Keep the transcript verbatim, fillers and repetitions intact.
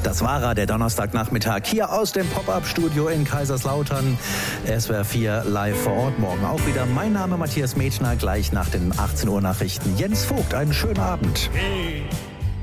Das war er, der Donnerstagnachmittag hier aus dem Pop-Up-Studio in Kaiserslautern. S W R vier live vor Ort, morgen auch wieder. Mein Name Matthias Metschner, gleich nach den achtzehn Uhr Nachrichten. Jens Vogt, einen schönen Abend. Hey.